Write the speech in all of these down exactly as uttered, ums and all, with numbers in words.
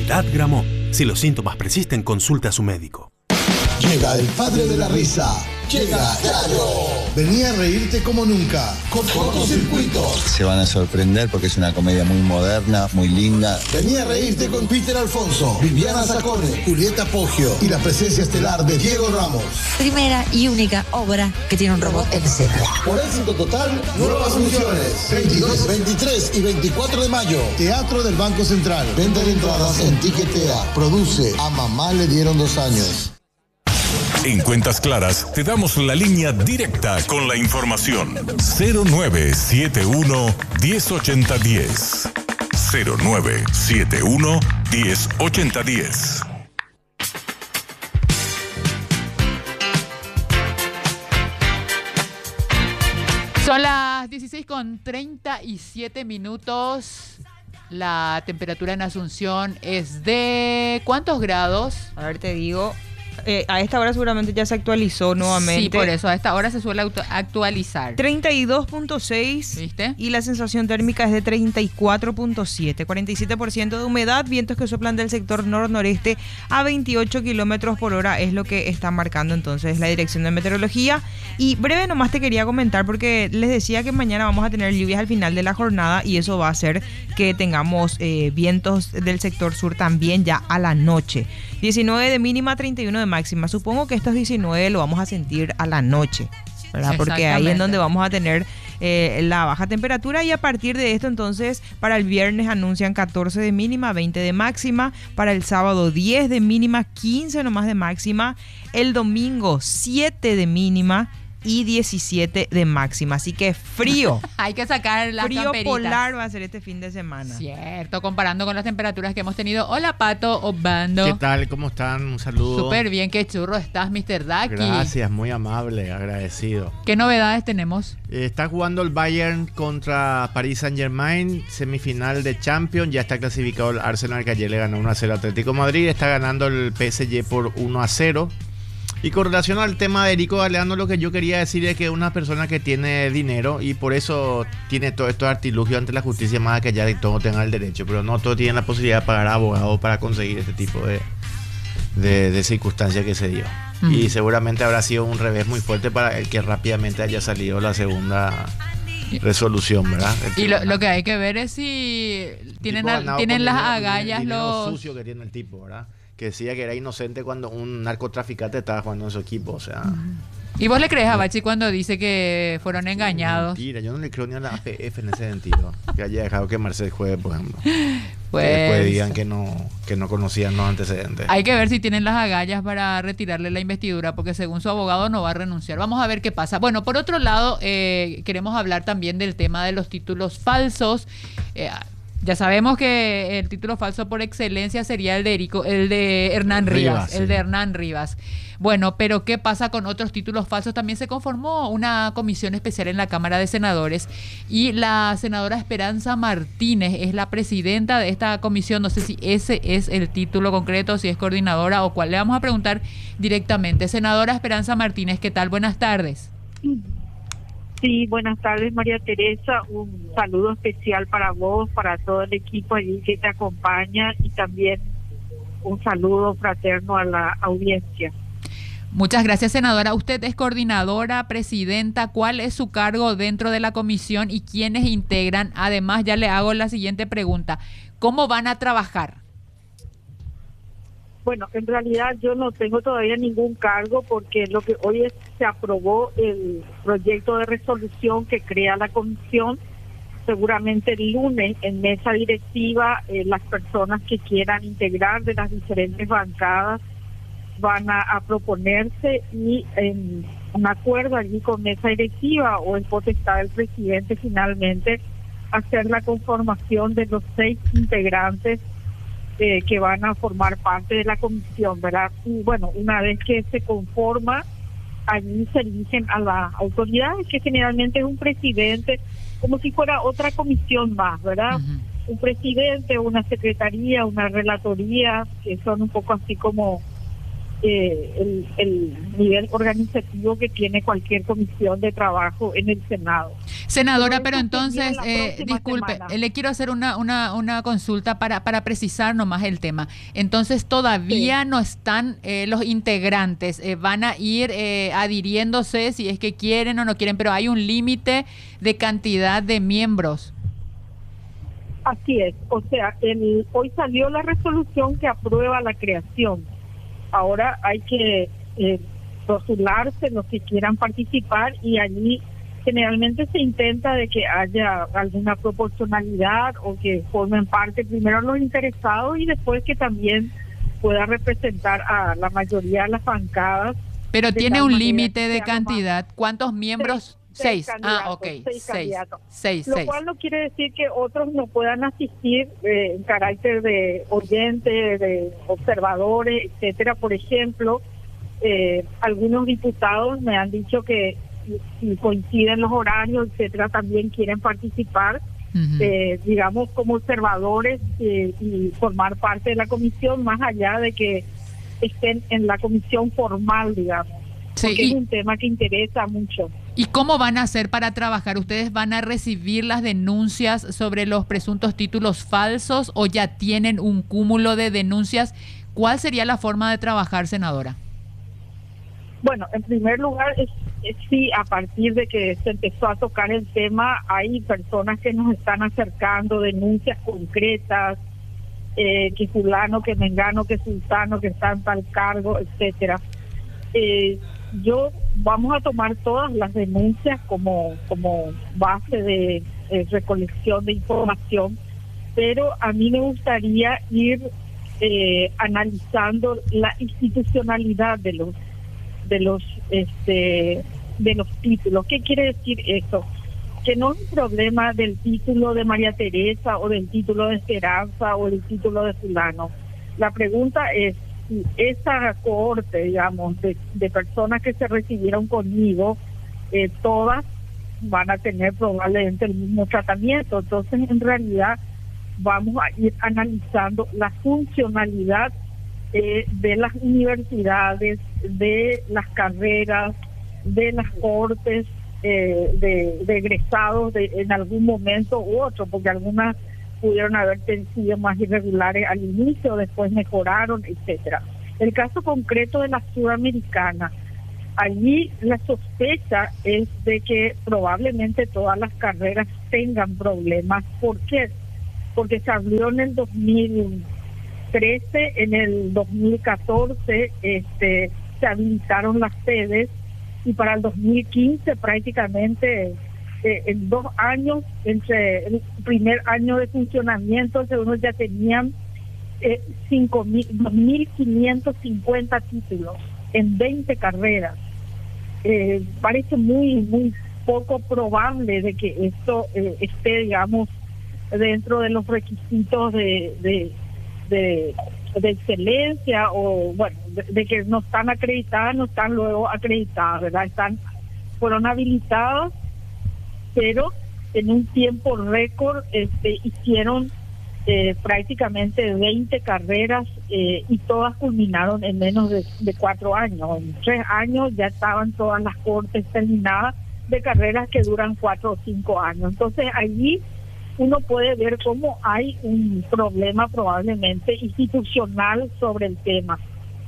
Unidad Gramont. Si los síntomas persisten, consulta a su médico. Llega el padre de la risa. Llega Yayo. Vení a reírte como nunca con Cortocircuito. Se van a sorprender porque es una comedia muy moderna, muy linda. Vení a reírte con Peter Alfonso, Viviana Zacone, Julieta Poggio y la presencia estelar de Diego Ramos. Primera y única obra que tiene un robot en escena. Por éxito total, nuevas funciones. veintidós, veintitrés y veinticuatro de mayo. Teatro del Banco Central. Venta de entradas en Tiquetea. Produce A Mamá le dieron dos años. En Cuentas Claras te damos la línea directa con la información. cero nueve siete uno, uno cero ocho cero uno cero. cero nueve siete uno, uno cero ocho cero uno cero. Son las dieciséis con treinta y siete minutos. La temperatura en Asunción es de ¿cuántos grados? A ver, te digo. Eh, a esta hora seguramente ya se actualizó nuevamente. Sí, por eso, a esta hora se suele auto- actualizar. treinta y dos punto seis. ¿Viste? Y la sensación térmica es de treinta y cuatro punto siete. cuarenta y siete por ciento de humedad, vientos que soplan del sector nor-noreste a veintiocho kilómetros por hora es lo que está marcando entonces la Dirección de Meteorología. Y breve nomás te quería comentar porque les decía que mañana vamos a tener lluvias al final de la jornada y eso va a hacer que tengamos eh, vientos del sector sur también ya a la noche. diecinueve de mínima, treinta y uno de máxima. Supongo que estos diecinueve lo vamos a sentir a la noche, ¿verdad? Porque ahí es donde vamos a tener eh, la baja temperatura y a partir de esto entonces para el viernes anuncian catorce de mínima, veinte de máxima, para el sábado diez de mínima, quince nomás de máxima, el domingo siete de mínima y diecisiete de máxima, así que frío. Hay que sacar las frío camperitas. Polar va a ser este fin de semana. Cierto, comparando con las temperaturas que hemos tenido. Hola, Pato Obando. ¿Qué tal? ¿Cómo están? Un saludo. Súper bien, qué churro estás, mister Daki. Gracias, muy amable, agradecido. ¿Qué novedades tenemos? Eh, está jugando el Bayern contra Paris Saint-Germain, semifinal de Champions. Ya está clasificado el Arsenal, que ayer le ganó uno a cero al Atlético de Madrid. Está ganando el P S G por uno a cero. Y con relación al tema de Erico Galeano, lo que yo quería decir es que es una persona que tiene dinero y por eso tiene todos estos artilugios ante la justicia, más que ya de todos tengan el derecho, pero no todos tienen la posibilidad de pagar a abogados para conseguir este tipo de, de, de circunstancias que se dio. Mm. Y seguramente habrá sido un revés muy fuerte para el que rápidamente haya salido la segunda resolución, ¿verdad? El y lo, lo que hay que ver es si tienen, a, tienen las dinero, agallas el los... sucio que tiene el tipo, ¿verdad? Que decía que era inocente cuando un narcotraficante estaba jugando en su equipo, o sea... ¿Y vos le crees a Bachi cuando dice que fueron engañados? Mentira, yo no le creo ni a la A P F en ese sentido, que haya dejado que Marcel juegue, por ejemplo. Pues, que después digan que no, que no conocían los antecedentes. Hay que ver si tienen las agallas para retirarle la investidura, porque según su abogado no va a renunciar. Vamos a ver qué pasa. Bueno, por otro lado, eh, queremos hablar también del tema de los títulos falsos. Eh, Ya sabemos que el título falso por excelencia sería el de Erico, el de Hernán Rivas, Rivas el sí. de Hernán Rivas. Bueno, pero ¿qué pasa con otros títulos falsos? También se conformó una comisión especial en la Cámara de Senadores y la senadora Esperanza Martínez es la presidenta de esta comisión. No sé si ese es el título concreto, si es coordinadora o cuál. Le vamos a preguntar directamente. Senadora Esperanza Martínez, ¿qué tal? Buenas tardes. Sí, buenas tardes, María Teresa. Un saludo especial para vos, para todo el equipo allí que te acompaña y también un saludo fraterno a la audiencia. Muchas gracias, senadora. Usted es coordinadora, presidenta. ¿Cuál es su cargo dentro de la comisión y quiénes integran? Además, ya le hago la siguiente pregunta. ¿Cómo van a trabajar? Bueno, en realidad yo no tengo todavía ningún cargo porque lo que hoy es, se aprobó el proyecto de resolución que crea la comisión. Seguramente el lunes en mesa directiva eh, las personas que quieran integrar de las diferentes bancadas van a, a proponerse y en un acuerdo allí con mesa directiva o en potestad del presidente finalmente hacer la conformación de los seis integrantes Eh, que van a formar parte de la comisión, ¿verdad? Y bueno, una vez que se conforma, allí se eligen a las autoridades, que generalmente es un presidente, como si fuera otra comisión más, ¿verdad? Uh-huh. Un presidente, una secretaría, una relatoría, que son un poco así como eh, el, el nivel organizativo que tiene cualquier comisión de trabajo en el Senado. Senadora, pero entonces, eh, disculpe, semana. le quiero hacer una, una, una consulta para, para precisar nomás el tema. Entonces, todavía sí. no están eh, los integrantes, eh, van a ir eh, adhiriéndose si es que quieren o no quieren, pero hay un límite de cantidad de miembros. Así es, o sea, el, hoy salió la resolución que aprueba la creación. Ahora hay que eh, postularse los que quieran participar y allí generalmente se intenta de que haya alguna proporcionalidad o que formen parte primero los interesados y después que también pueda representar a la mayoría de las bancadas. Pero tiene un límite de cantidad. ¿Cuántos miembros? Seis. Seis. Ah, ok. Seis, seis. seis Lo seis. cual no quiere decir que otros no puedan asistir eh, en carácter de oyentes, de observadores, etcétera. Por ejemplo, eh, algunos diputados me han dicho que si coinciden los horarios, etcétera, también quieren participar, uh-huh. eh, digamos, como observadores eh, y formar parte de la comisión, más allá de que estén en la comisión formal, digamos. Sí, porque y, es un tema que interesa mucho. ¿Y cómo van a hacer para trabajar? ¿Ustedes van a recibir las denuncias sobre los presuntos títulos falsos o ya tienen un cúmulo de denuncias? ¿Cuál sería la forma de trabajar, senadora? Bueno, en primer lugar, es, es, sí, a partir de que se empezó a tocar el tema, hay personas que nos están acercando denuncias concretas, eh, que fulano, que mengano, que sultano, que está en tal cargo, etcétera. Eh, yo vamos a tomar todas las denuncias como como base de eh, recolección de información, pero a mí me gustaría ir eh, analizando la institucionalidad de los de los este de los títulos. ¿Qué quiere decir eso? Que no es un problema del título de María Teresa o del título de Esperanza o del título de fulano. La pregunta es si esa cohorte, digamos, de, de personas que se recibieron conmigo, eh, todas van a tener probablemente el mismo tratamiento. Entonces, en realidad, vamos a ir analizando la funcionalidad eh, de las universidades, de las carreras, de las cortes, eh, de, de egresados de, en algún momento u otro, porque algunas pudieron haber sido más irregulares al inicio, después mejoraron, etcétera. El caso concreto de la Sudamericana, allí la sospecha es de que probablemente todas las carreras tengan problemas. ¿Por qué? Porque se abrió en el dos mil trece, en el dos mil catorce este, se habilitaron las sedes y para el dos mil quince prácticamente Eh, en dos años, entre el primer año de funcionamiento, el segundo ya tenían eh, dos mil quinientos cincuenta títulos en veinte carreras. Eh, parece muy muy poco probable de que esto eh, esté, digamos, dentro de los requisitos de de, de, de excelencia o, bueno, de, de que no están acreditadas, no están luego acreditadas, ¿verdad? Están, fueron habilitadas, pero en un tiempo récord este, hicieron eh, prácticamente veinte carreras eh, y todas culminaron en menos de, de cuatro años. En tres años ya estaban todas las cortes terminadas de carreras que duran cuatro o cinco años. Entonces allí uno puede ver cómo hay un problema probablemente institucional sobre el tema.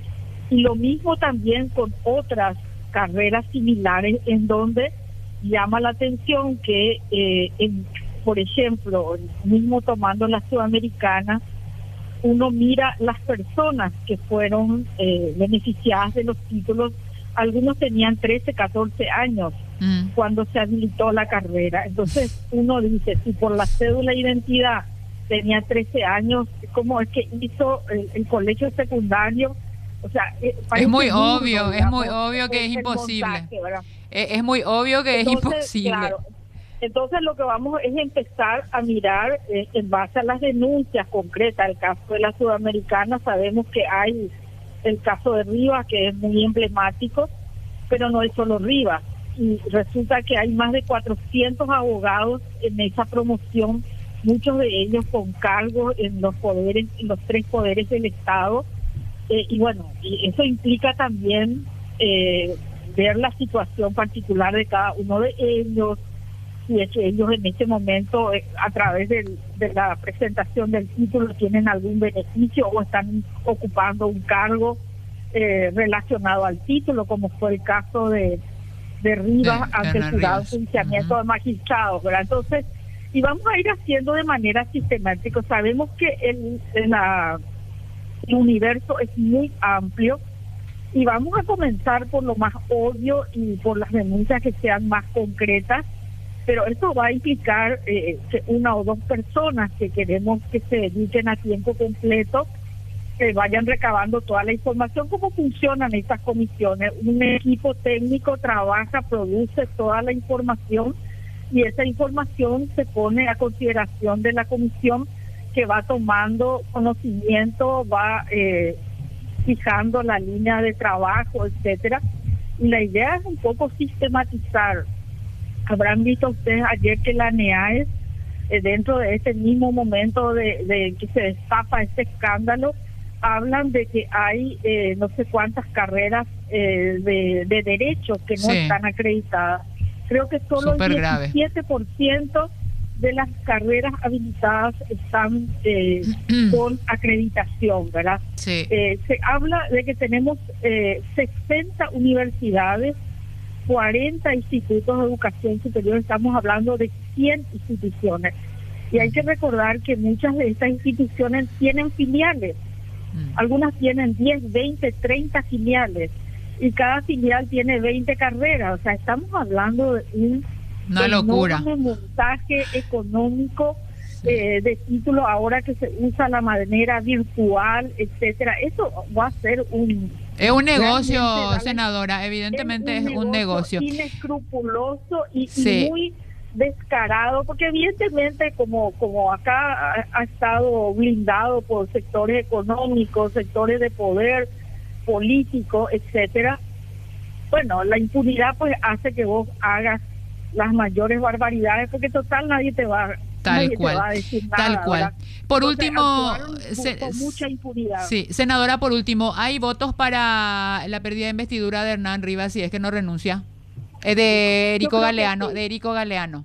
Y lo mismo también con otras carreras similares en donde llama la atención que, eh, en, por ejemplo, mismo tomando la Sudamericana, uno mira las personas que fueron eh, beneficiadas de los títulos. Algunos tenían trece, catorce años mm. cuando se habilitó la carrera. Entonces uno dice, si por la cédula de identidad tenía trece años, ¿cómo es que hizo el, el colegio secundario? O sea, eh, es muy obvio, mundo, es muy obvio que es imposible. Montaje, es, es muy obvio que Entonces, es imposible. Claro, entonces lo que vamos es empezar a mirar eh, en base a las denuncias concretas. El caso de la Sudamericana, sabemos que hay el caso de Rivas, que es muy emblemático, pero no es solo Rivas. Y resulta que hay más de cuatrocientos abogados en esa promoción, muchos de ellos con cargos en los poderes, en los tres poderes del Estado. Eh, y bueno, y eso implica también eh, ver la situación particular de cada uno de ellos, si es que ellos en este momento, eh, a través del, de la presentación del título, tienen algún beneficio o están ocupando un cargo eh, relacionado al título, como fue el caso de, de Rivas De ante el Hernán jurado de Rivas. enjuiciamiento Ujú. de magistrados, ¿verdad? Entonces, y vamos a ir haciendo de manera sistemática. Sabemos que el, el, la, el universo es muy amplio y vamos a comenzar por lo más obvio y por las denuncias que sean más concretas, pero esto va a implicar eh, que una o dos personas que queremos que se dediquen a tiempo completo, que vayan recabando toda la información. ¿Cómo funcionan estas comisiones? Un equipo técnico trabaja, produce toda la información y esa información se pone a consideración de la comisión, que va tomando conocimiento, va eh, fijando la línea de trabajo, etcétera. Y la idea es un poco sistematizar. Habrán visto ustedes ayer que la NEAES, eh, dentro de este mismo momento de, de que se destapa este escándalo, hablan de que hay eh, no sé cuántas carreras eh, de, de derechos que no Sí. están acreditadas. Creo que solo Súper el grave. diecisiete por ciento de las carreras habilitadas están eh, con acreditación, ¿verdad? Sí. Eh, se habla de que tenemos eh, sesenta universidades, cuarenta institutos de educación superior, estamos hablando de cien instituciones. Y hay que recordar que muchas de estas instituciones tienen filiales, Mm. algunas tienen diez, veinte, treinta filiales, y cada filial tiene veinte carreras. O sea, estamos hablando de un Una locura. enorme montaje económico eh, de títulos ahora que se usa la manera virtual, etcétera. Eso va a ser un... Es un negocio, realmente, dale, senadora, evidentemente es un negocio. inescrupuloso y, y Sí. muy descarado, porque evidentemente como como acá ha, ha estado blindado por sectores económicos, sectores de poder político, etcétera. Bueno, la impunidad pues hace que vos hagas las mayores barbaridades, porque total nadie te va Tal nadie te cual, va a decir nada, tal cual. ¿verdad? Por Entonces, último, actuaron se- con mucha impunidad. Sí, senadora, por último, ¿hay votos para la pérdida de investidura de Hernán Rivas si es que no renuncia? Eh, de Erico creo que Galeano, sí. de Erico Galeano.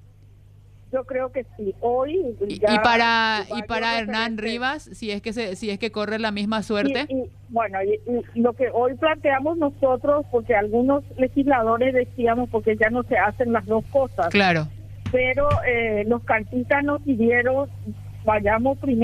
Yo creo que sí. Hoy Y, ya y para y varios para Hernán referentes- Rivas, si es que se, si es que corre la misma suerte. Y, y, bueno, y, y lo que hoy planteamos nosotros, porque algunos legisladores decíamos, porque ya no se hacen las dos cosas, Claro. pero eh, los cartistas nos pidieron, vayamos primero